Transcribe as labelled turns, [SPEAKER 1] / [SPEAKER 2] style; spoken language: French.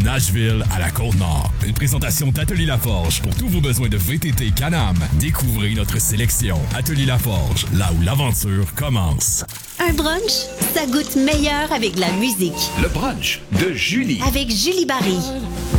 [SPEAKER 1] Nashville à la Côte-Nord. Une présentation d'Atelier Laforge pour tous vos besoins de VTT Can-Am. Découvrez notre sélection. Atelier Laforge, là où l'aventure commence.
[SPEAKER 2] Un brunch, ça goûte meilleur avec la musique.
[SPEAKER 3] Le brunch de Julie.
[SPEAKER 2] Avec Julie Barry.